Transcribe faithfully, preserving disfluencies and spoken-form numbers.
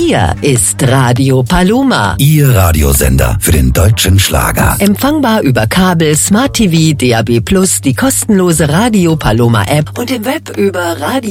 Hier ist Radio Paloma. Ihr Radiosender für den deutschen Schlager. Empfangbar über Kabel, Smart T V, D A B plus, die kostenlose Radio Paloma App und im Web über Radio